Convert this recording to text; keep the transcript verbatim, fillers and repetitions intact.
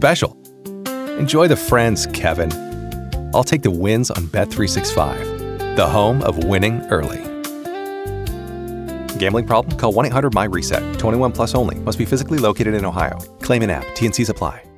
special. Enjoy the friends, Kevin. I'll take the wins on Bet three sixty-five, the home of winning early. Gambling problem? Call one eight hundred M Y RESET. twenty-one plus only. Must be physically located in Ohio. Claim in app. T N Cs apply.